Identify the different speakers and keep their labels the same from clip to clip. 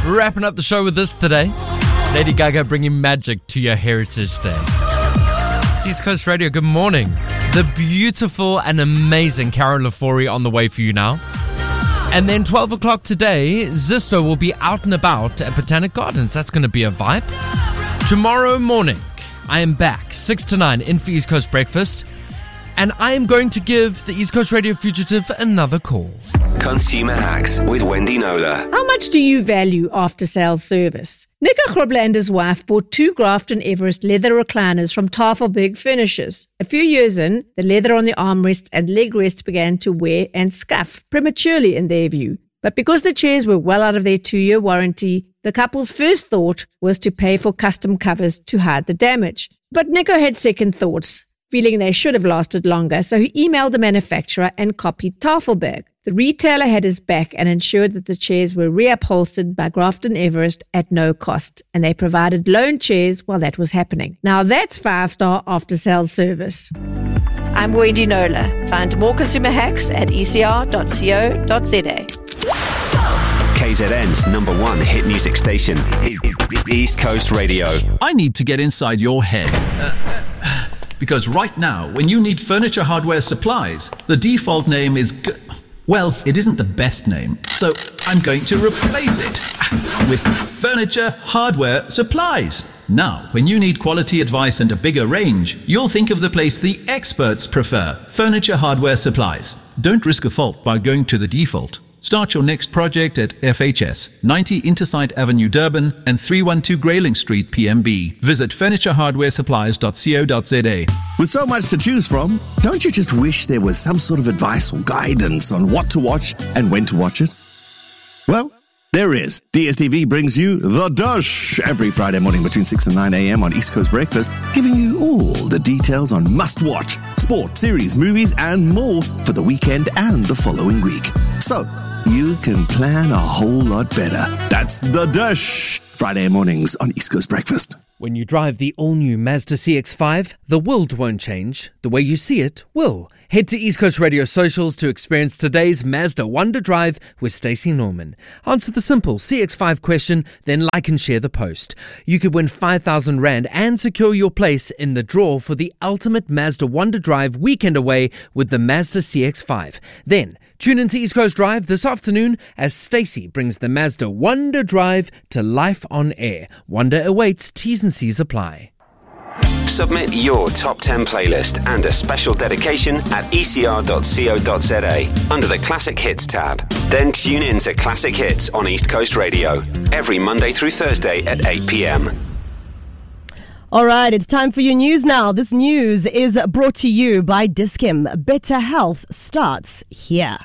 Speaker 1: Wrapping up the show with this today. Lady Gaga bringing magic to your Heritage Day. It's East Coast Radio, good morning. The beautiful and amazing Carol Lafori on the way for you now. And then 12 o'clock today, Zisto will be out and about at Botanic Gardens. That's going to be a vibe. Tomorrow morning, I am back, 6 to 9, in for East Coast Breakfast. And I am going to give the East Coast Radio Fugitive another call.
Speaker 2: Consumer Hacks with Wendy Knowler.
Speaker 3: How much do you value after-sales service? Nico Groblander's wife bought 2 Grafton Everest leather recliners from Tafelberg Furnishers. A few years in, the leather on the armrests and leg rests began to wear and scuff prematurely in their view. But because the chairs were well out of their 2-year warranty, the couple's first thought was to pay for custom covers to hide the damage. But Nico had second thoughts, feeling they should have lasted longer, so he emailed the manufacturer and copied Tafelberg. The retailer had his back and ensured that the chairs were reupholstered by Grafton Everest at no cost, and they provided loan chairs while that was happening. Now that's 5-star after-sales service. I'm Wendy Knowler. Find more consumer hacks at ecr.co.za.
Speaker 2: KZN's #1 hit music station, East Coast Radio.
Speaker 4: I need to get inside your head. Because right now, when you need furniture hardware supplies, the default name is well, it isn't the best name, so I'm going to replace it with Furniture Hardware Supplies. Now, when you need quality advice and a bigger range, you'll think of the place the experts prefer, Furniture Hardware Supplies. Don't risk a fault by going to the default. Start your next project at FHS, 90 Intersite Avenue, Durban, and 312 Grayling Street, PMB. Visit furnitureHardwareSupplies.co.za.
Speaker 5: With so much to choose from, don't you just wish there was some sort of advice or guidance on what to watch and when to watch it? Well, there is. DSTV brings you The Dush every Friday morning between 6 and 9 a.m. on East Coast Breakfast, giving you all the details on must-watch, sport, series, movies, and more for the weekend and the following week. So, you can plan a whole lot better. That's The Dush, Friday mornings on East Coast Breakfast.
Speaker 1: When you drive the all-new Mazda CX-5, the world won't change. The way you see it will. Head to East Coast Radio socials to experience today's Mazda Wonder Drive with Stacey Norman. Answer the simple CX-5 question, then like and share the post. You could win 5,000 Rand and secure your place in the draw for the ultimate Mazda Wonder Drive weekend away with the Mazda CX-5. Then, tune into East Coast Drive this afternoon as Stacey brings the Mazda Wonder Drive to life on air. Wonder awaits, T's and C's apply.
Speaker 2: Submit your top 10 playlist and a special dedication at ecr.co.za under the Classic Hits tab. Then tune in to Classic Hits on East Coast Radio every Monday through Thursday at 8 p.m.
Speaker 6: All right, it's time for your news now. This news is brought to you by Dis-Chem. Better health starts here.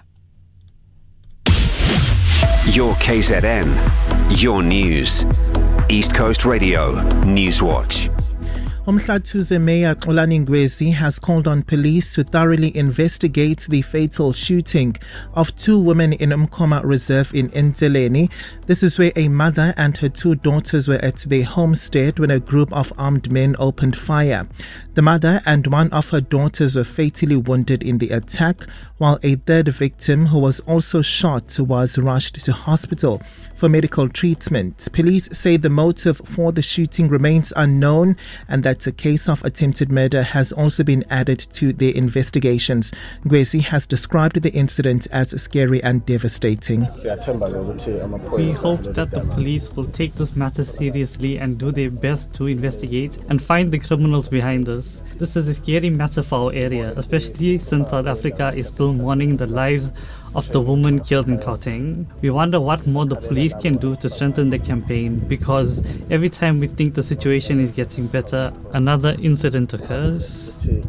Speaker 2: Your KZN, your news. East Coast Radio Newswatch.
Speaker 7: Umhlathuze Mayor Xolani Ngwezi has called on police to thoroughly investigate the fatal shooting of 2 women in Umkhoma Reserve in Nteleni. This is where a mother and her 2 daughters were at their homestead when a group of armed men opened fire. The mother and one of her daughters were fatally wounded in the attack, while a third victim, who was also shot, was rushed to hospital for medical treatment. Police say the motive for the shooting remains unknown and that a case of attempted murder has also been added to their investigations. Ngwezi has described the incident as scary and devastating.
Speaker 8: We hope that the police will take this matter seriously and do their best to investigate and find the criminals behind this. This is a scary matter for our area, especially since South Africa is still mourning the lives of the woman killed in Gauteng. We wonder what more the police can do to strengthen the campaign, because every time we think the situation is getting better, another incident occurs.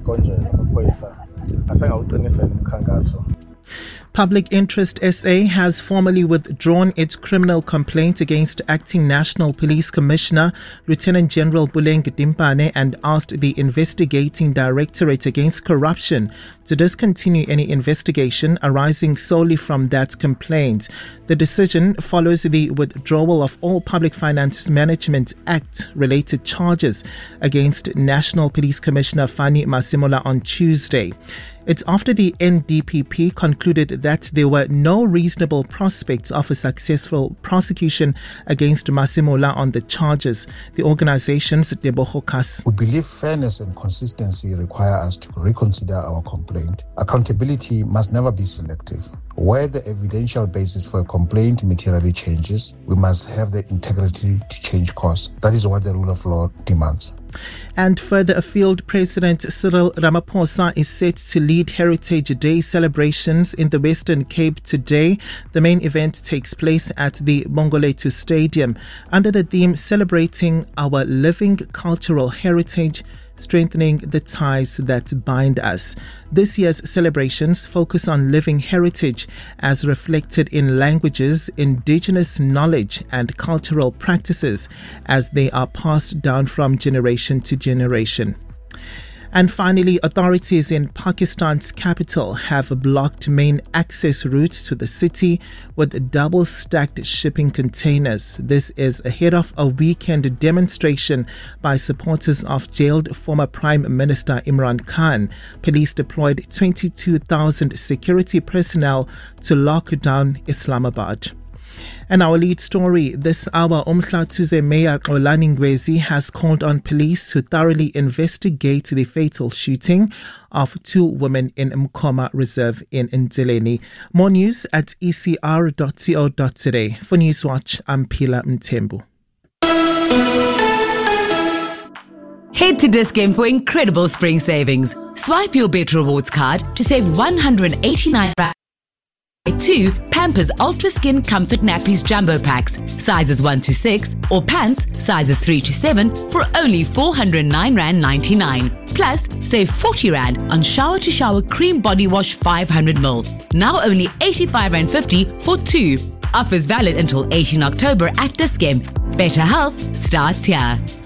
Speaker 7: Public Interest SA has formally withdrawn its criminal complaint against Acting National Police Commissioner Lieutenant General Buleng Dimpane and asked the Investigating Directorate Against Corruption to discontinue any investigation arising solely from that complaint. The decision follows the withdrawal of all Public Finance Management Act related charges against National Police Commissioner Fani Masemola on Tuesday. It's after the NDPP concluded that there were no reasonable prospects of a successful prosecution against Masemola on the charges. The organization's Deboho Kas.
Speaker 9: We believe fairness and consistency require us to reconsider our complaint. Accountability must never be selective. Where the evidential basis for a complaint materially changes, we must have the integrity to change course. That is what the rule of law demands.
Speaker 7: And further afield, President Cyril Ramaphosa is set to lead Heritage Day celebrations in the Western Cape today. The main event takes place at the Bongoletu Stadium under the theme Celebrating Our Living Cultural Heritage, Strengthening the Ties That Bind Us. This year's celebrations focus on living heritage as reflected in languages, indigenous knowledge and cultural practices as they are passed down from generation to generation. And finally, authorities in Pakistan's capital have blocked main access routes to the city with double-stacked shipping containers. This is ahead of a weekend demonstration by supporters of jailed former Prime Minister Imran Khan. Police deployed 22,000 security personnel to lock down Islamabad. And our lead story this hour, Umhlathuze Mayor Xolani Ngwezi has called on police to thoroughly investigate the fatal shooting of 2 women in Mkhoma Reserve in Nteleni. More news at ecr.co.za. For Newswatch, I'm Pila Mtembu.
Speaker 10: Head to Dis-Chem for incredible spring savings. Swipe your Bet Rewards card to save 189 Rand. 2 Pampers Ultra Skin Comfort Nappies Jumbo Packs, sizes 1 to 6, or pants, sizes 3 to 7, for only 409 Rand 99. Plus, save 40 Rand on Shower to Shower Cream Body Wash 500ml. Now only 85 Rand 50 for 2. Offers valid until 18 October at Dis-Chem. Better health starts here.